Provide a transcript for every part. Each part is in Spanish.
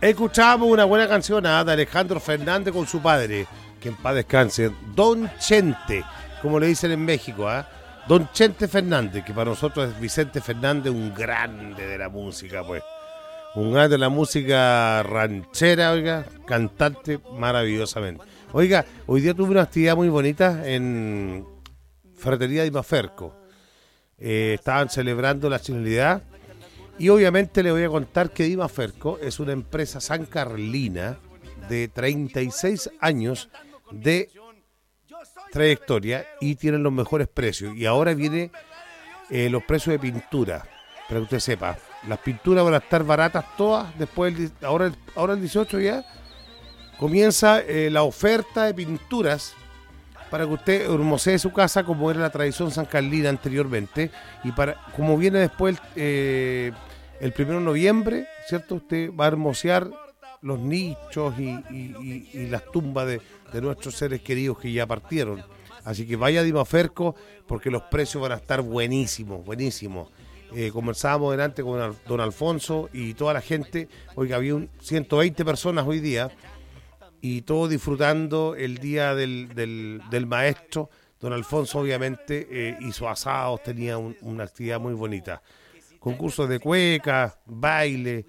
Escuchábamos una buena canción de Alejandro Fernández con su padre, que en paz descanse, Don Chente, como le dicen en México, Don Chente Fernández, que para nosotros es Vicente Fernández, un grande de la música, pues. Un grande de la música ranchera, oiga, cantante maravillosamente. Oiga, hoy día tuve una actividad muy bonita en Ferretería de Maferco. Estaban celebrando la chilenidad y obviamente le voy a contar que Dimaferco es una empresa sancarlina de 36 años de trayectoria y tienen los mejores precios. Y ahora vienen los precios de pintura, para que usted sepa. Las pinturas van a estar baratas todas, después ahora el 18 ya comienza la oferta de pinturas para que usted hermosee su casa como era la tradición sancarlina anteriormente, y como viene después el 1 de noviembre, ¿cierto? Usted va a hermosear los nichos y las tumbas de nuestros seres queridos que ya partieron. Así que vaya a Dimaferco porque los precios van a estar buenísimos, buenísimos. Conversábamos delante con don Alfonso y toda la gente. Oiga, había 120 personas hoy día y todos disfrutando el día del maestro. Don Alfonso obviamente hizo asados, tenía una actividad muy bonita. Concursos de cueca, baile,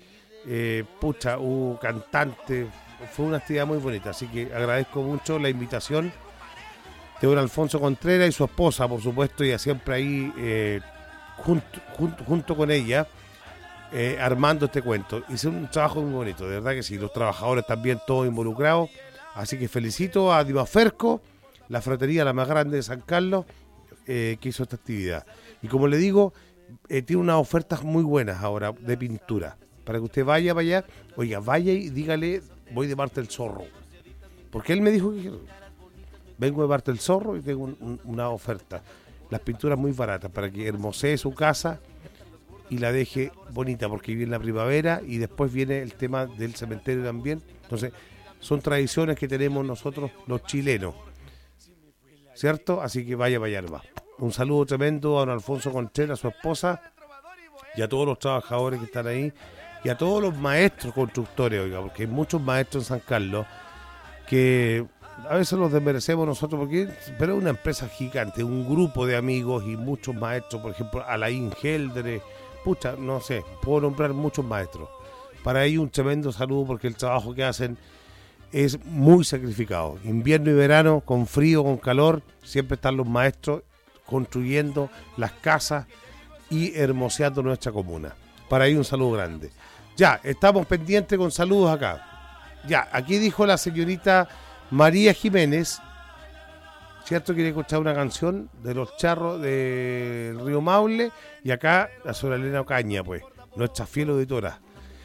cantante. Fue una actividad muy bonita, así que agradezco mucho la invitación de don Alfonso Contreras y su esposa, por supuesto, y siempre ahí junto con ella, armando este cuento. Hice un trabajo muy bonito, de verdad que sí, los trabajadores también todos involucrados, así que felicito a Dimaferco, la ferretería la más grande de San Carlos, que hizo esta actividad. Y como le digo, tiene unas ofertas muy buenas ahora de pintura, para que usted vaya para allá, oiga, vaya y dígale, voy de parte del Zorro, porque él me dijo que vengo de parte del Zorro y tengo una oferta. Las pinturas muy baratas para que hermosee su casa y la deje bonita, porque viene la primavera y después viene el tema del cementerio también. Entonces, son tradiciones que tenemos nosotros los chilenos, ¿cierto? Así que vaya, hermano. Un saludo tremendo a don Alfonso Contreras, a su esposa, y a todos los trabajadores que están ahí, y a todos los maestros constructores, oiga, porque hay muchos maestros en San Carlos que a veces los desmerecemos nosotros, pero es una empresa gigante, un grupo de amigos y muchos maestros, por ejemplo, Alain Geldre, no sé, puedo nombrar muchos maestros. Para ellos un tremendo saludo porque el trabajo que hacen es muy sacrificado. Invierno y verano, con frío, con calor, siempre están los maestros construyendo las casas y hermoseando nuestra comuna. Para ellos un saludo grande. Ya, estamos pendientes con saludos acá. Ya, aquí dijo la señorita María Jiménez, ¿cierto? Quiere escuchar una canción de los charros del Río Maule, y acá la señora Elena Ocaña, pues, nuestra fiel auditora.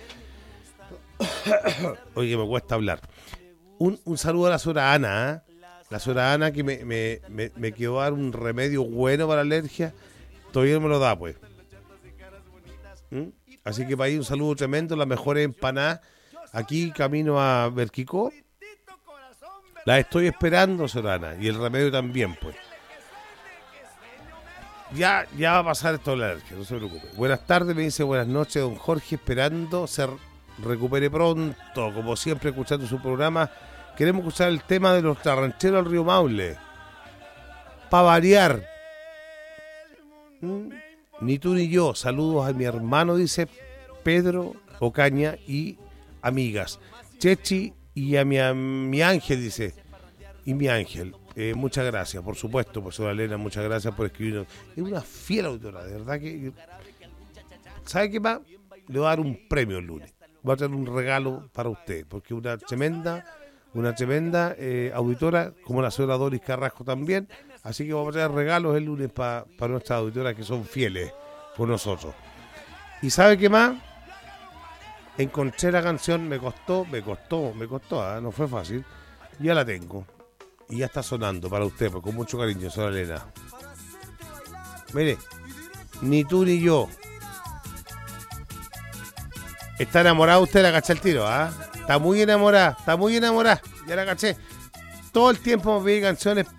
Oye, me cuesta hablar. Un saludo a la señora Ana, la señora Ana que me quedó a dar un remedio bueno para la alergia, todavía no me lo da, pues. Así que para ahí un saludo tremendo, las mejores empanadas, aquí camino a Berquicó. La estoy esperando, Sorana, y el remedio también, pues. Ya va a pasar esto de la alergia, no se preocupe. Buenas tardes, me dice buenas noches, don Jorge, esperando se recupere pronto, como siempre, escuchando su programa. Queremos escuchar el tema de los rancheros del Río Maule. Pa' variar. Ni tú ni yo. Saludos a mi hermano, dice Pedro Ocaña, y amigas. Chechi y a mi Ángel, dice. Y mi Ángel, muchas gracias, por supuesto, profesora Elena, muchas gracias por escribirnos. Es una fiel auditora, de verdad que... ¿Sabe qué más? Le voy a dar un premio el lunes. Voy a traer un regalo para usted, porque una tremenda auditora, como la señora Doris Carrasco también. Así que vamos a traer regalos el lunes para nuestras auditoras que son fieles con nosotros. ¿Y sabe qué más? Encontré la canción, me costó, no fue fácil. Ya la tengo. Y ya está sonando para usted, pues, con mucho cariño, señora Elena. Mire, ni tú ni yo. ¿Está enamorada usted? La caché el tiro, ¿ah? Está muy enamorada. Ya la caché. Todo el tiempo me pide canciones